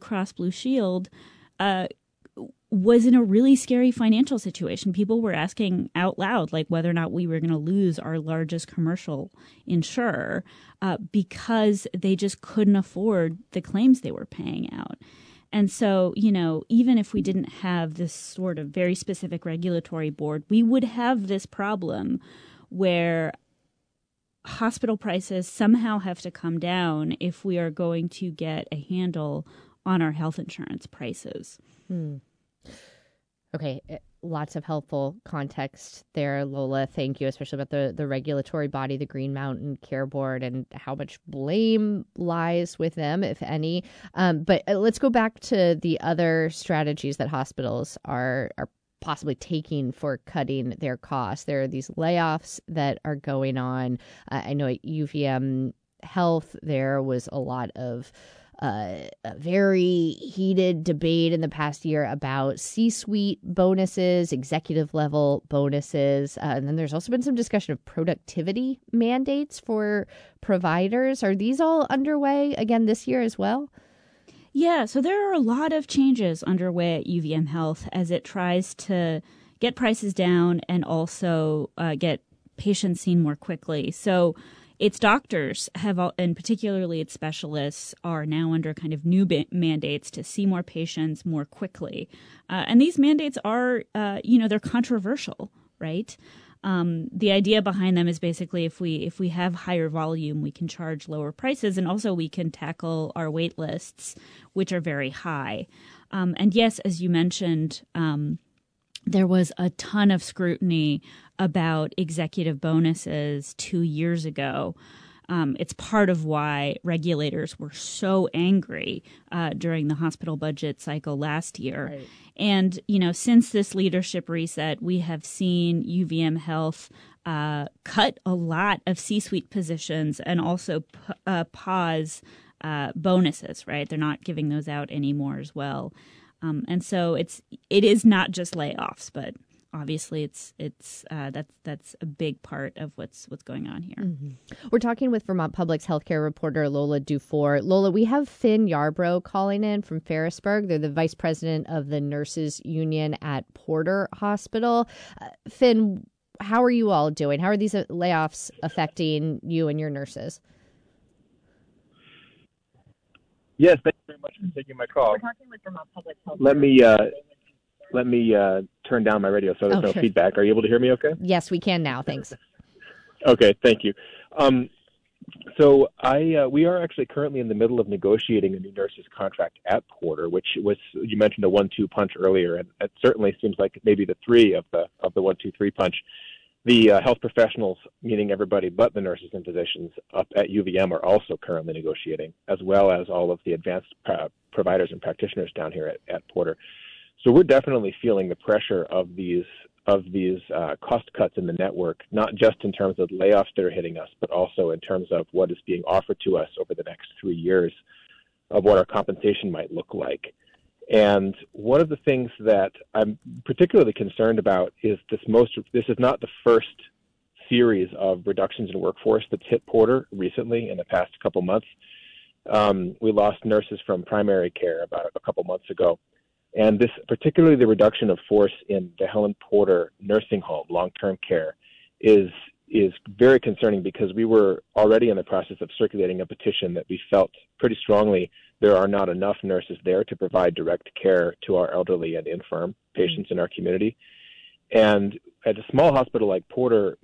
Cross Blue Shield was in a really scary financial situation. People were asking out loud, like, whether or not we were going to lose our largest commercial insurer because they just couldn't afford the claims they were paying out. And so, even if we didn't have this sort of very specific regulatory board, we would have this problem where hospital prices somehow have to come down if we are going to get a handle on our health insurance prices. Okay, lots of helpful context there, Lola. Thank you, especially about the regulatory body, the Green Mountain Care Board, and how much blame lies with them, if any. But let's go back to the other strategies that hospitals are possibly taking for cutting their costs. There are these layoffs that are going on. I know at UVM Health, there was a lot of a very heated debate in the past year about C-suite bonuses, executive level bonuses. And then there's also been some discussion of productivity mandates for providers. Are these all underway again this year as well? Yeah, so there are a lot of changes underway at UVM Health as it tries to get prices down and also get patients seen more quickly. So its doctors and particularly its specialists, are now under kind of new mandates to see more patients more quickly. And these mandates are, they're controversial, right? The idea behind them is basically if we have higher volume, we can charge lower prices, and also we can tackle our wait lists, which are very high. And yes, as you mentioned, there was a ton of scrutiny about executive bonuses 2 years ago. It's part of why regulators were so angry during the hospital budget cycle last year. Right. And, since this leadership reset, we have seen UVM Health cut a lot of C-suite positions and also pause bonuses, right? They're not giving those out anymore as well. And so it is not just layoffs, but obviously that's a big part of what's going on here. Mm-hmm. We're talking with Vermont Public's healthcare reporter Lola Dufour. Lola, we have Finn Yarbrough calling in from Ferrisburg. They're the vice president of the nurses union at Porter Hospital. Finn, how are you all doing? How are these layoffs affecting you and your nurses? Yes, thank you very much for taking my call. We're talking with Vermont Public Health. Let me turn down my radio so there's no feedback. Are you able to hear me okay? Yes, we can now. Thanks. Okay, thank you. So we are actually currently in the middle of negotiating a new nurses contract at Porter, which was, you mentioned a 1-2 punch earlier, and it certainly seems like maybe the three of the 1-2-3 punch. The health professionals, meaning everybody but the nurses and physicians up at UVM, are also currently negotiating, as well as all of the advanced providers and practitioners down here at Porter. So we're definitely feeling the pressure of these cost cuts in the network, not just in terms of layoffs that are hitting us, but also in terms of what is being offered to us over the next 3 years of what our compensation might look like. And one of the things that I'm particularly concerned about is this is not the first series of reductions in workforce that's hit Porter recently in the past couple months. We lost nurses from primary care about a couple months ago. And this, particularly the reduction of force in the Helen Porter nursing home, long-term care, is very concerning because we were already in the process of circulating a petition that we felt pretty strongly there are not enough nurses there to provide direct care to our elderly and infirm patients in our community. And at a small hospital like Porter,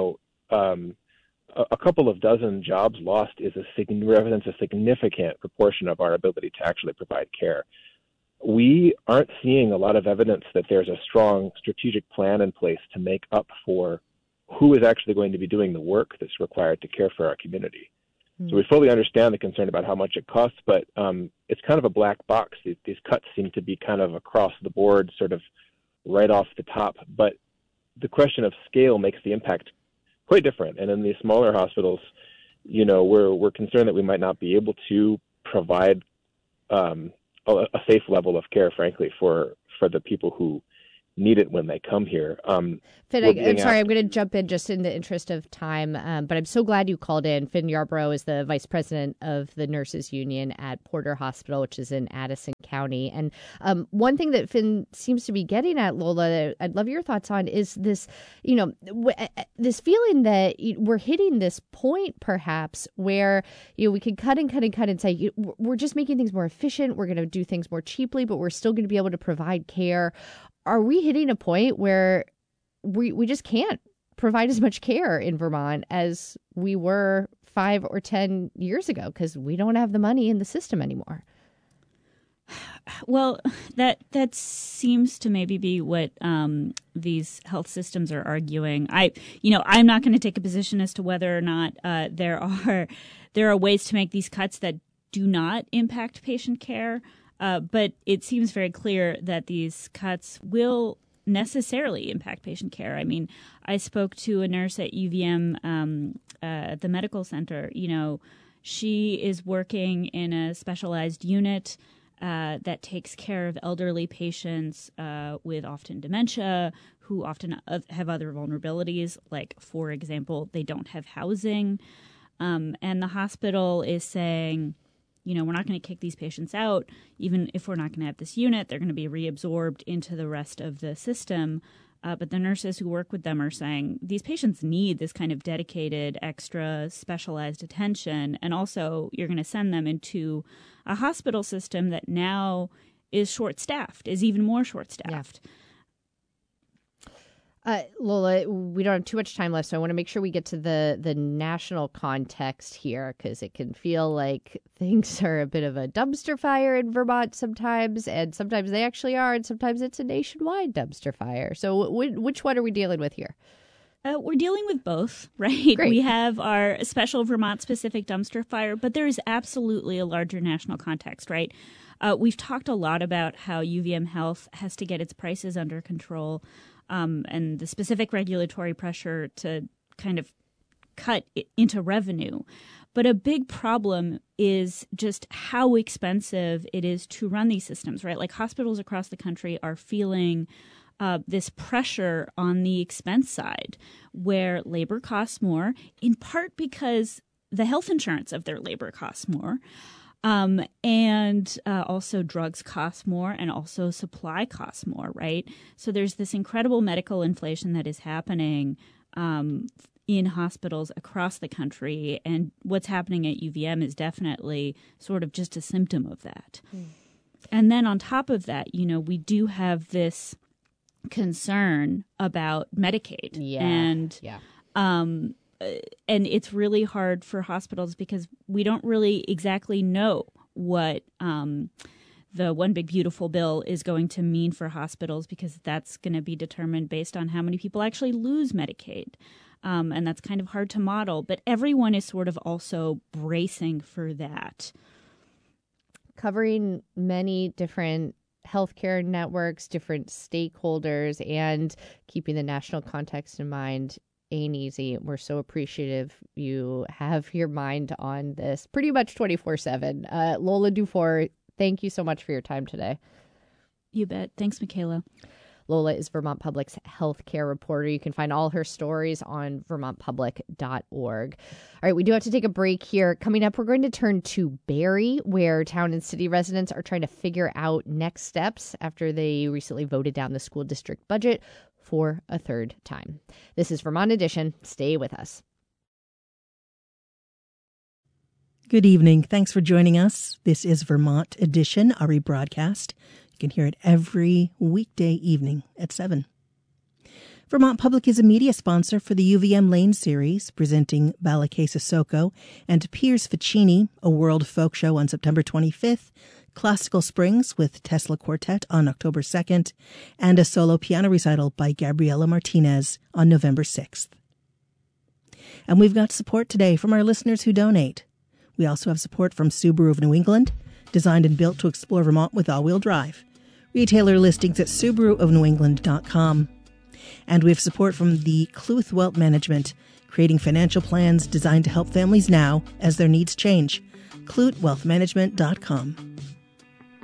a couple of dozen jobs lost represents a significant proportion of our ability to actually provide care. We aren't seeing a lot of evidence that there's a strong strategic plan in place to make up for who is actually going to be doing the work that's required to care for our community. So we fully understand the concern about how much it costs, but it's kind of a black box. These cuts seem to be kind of across the board, sort of right off the top. But the question of scale makes the impact quite different. And in these smaller hospitals, we're concerned that we might not be able to provide a safe level of care, frankly, for the people who need it when they come here. Finn, I'm sorry, I'm going to jump in just in the interest of time, but I'm so glad you called in. Finn Yarbrough is the vice president of the Nurses Union at Porter Hospital, which is in Addison County. And one thing that Finn seems to be getting at, Lola, that I'd love your thoughts on is this, this feeling that we're hitting this point perhaps where, we can cut and say, we're just making things more efficient. We're going to do things more cheaply, but we're still going to be able to provide care. Are we hitting a point where we just can't provide as much care in Vermont as we were 5 or 10 years ago because we don't have the money in the system anymore? Well, that seems to maybe be what these health systems are arguing. I'm not going to take a position as to whether or not there are ways to make these cuts that do not impact patient care. But it seems very clear that these cuts will necessarily impact patient care. I mean, I spoke to a nurse at UVM at the medical center. She is working in a specialized unit that takes care of elderly patients with often dementia, who often have other vulnerabilities, like, for example, they don't have housing. And the hospital is saying, we're not going to kick these patients out. Even if we're not going to have this unit, they're going to be reabsorbed into the rest of the system. But the nurses who work with them are saying these patients need this kind of dedicated, extra specialized attention. And also, you're going to send them into a hospital system that now is short-staffed, is even more short-staffed. Yeah. Lola, we don't have too much time left, so I want to make sure we get to the national context here, because it can feel like things are a bit of a dumpster fire in Vermont sometimes, and sometimes they actually are, and sometimes it's a nationwide dumpster fire. So which one are we dealing with here? We're dealing with both, right? Great. We have our special Vermont-specific dumpster fire, but there is absolutely a larger national context, right? We've talked a lot about how UVM Health has to get its prices under control. And the specific regulatory pressure to kind of cut it into revenue. But a big problem is just how expensive it is to run these systems, right? Like, hospitals across the country are feeling this pressure on the expense side, where labor costs more, in part because the health insurance of their labor costs more. And also drugs cost more, and also supply costs more, right? So there's this incredible medical inflation that is happening in hospitals across the country. And what's happening at UVM is definitely sort of just a symptom of that. And then on top of that, we do have this concern about Medicaid. And it's really hard for hospitals because we don't really exactly know what the One Big Beautiful Bill is going to mean for hospitals, because that's going to be determined based on how many people actually lose Medicaid. And that's kind of hard to model. But everyone is sort of also bracing for that. Covering many different healthcare networks, different stakeholders, and keeping the national context in mind ain't easy. We're so appreciative you have your mind on this pretty much 24/7. Lola Dufour, thank you so much for your time today. You bet. Thanks, Michaela. Lola is Vermont Public's healthcare reporter. You can find all her stories on vermontpublic.org. All right, we do have to take a break here. Coming up, we're going to turn to Barrie, where town and city residents are trying to figure out next steps after they recently voted down the school district budget for a third time. This is Vermont Edition. Stay with us. Good evening. Thanks for joining us. This is Vermont Edition, our rebroadcast. You can hear it every weekday evening at 7. Vermont Public is a media sponsor for the UVM Lane series, presenting Bala Sissoko and Piers Ficini, a world folk show on September 25th, Classical Springs with Tesla Quartet on October 2nd, and a solo piano recital by Gabriela Martinez on November 6th. And we've got support today from our listeners who donate. We also have support from Subaru of New England, designed and built to explore Vermont with all-wheel drive. Retailer listings at SubaruofNewEngland.com. And we have support from the Cluth Wealth Management, creating financial plans designed to help families now as their needs change. CluthWealthManagement.com.